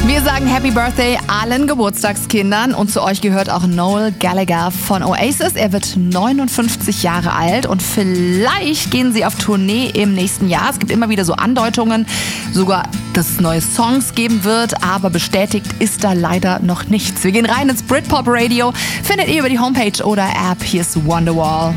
Wir sagen Happy Birthday allen Geburtstagskindern und zu euch gehört auch Noel Gallagher von Oasis. Er wird 59 Jahre alt und vielleicht gehen sie auf Tournee im nächsten Jahr. Es gibt immer wieder so Andeutungen, sogar, dass es neue Songs geben wird, aber bestätigt ist da leider noch nichts. Wir gehen rein ins Britpop Radio, findet ihr über die Homepage oder App. Hier ist Wonderwall.